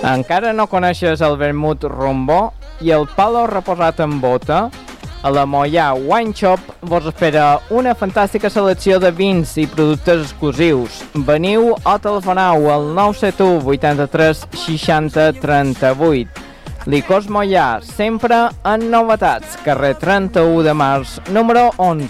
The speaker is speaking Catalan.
Encara no coneixes el vermut rombó i el palo reposat en bota? A la Moià Wine Shop vos espera una fantàstica selecció de vins i productes exclusius. Veniu o telefoneu al 971 83 60 38. Licors Moià, sempre en novetats. Carrer 31 de març, número 11.